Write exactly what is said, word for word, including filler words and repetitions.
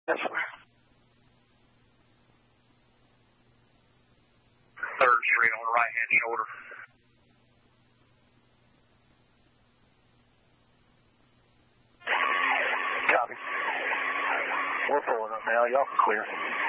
Yes, sir. Third Street on the right-hand shoulder. Copy. We're pulling up now. Y'all can clear.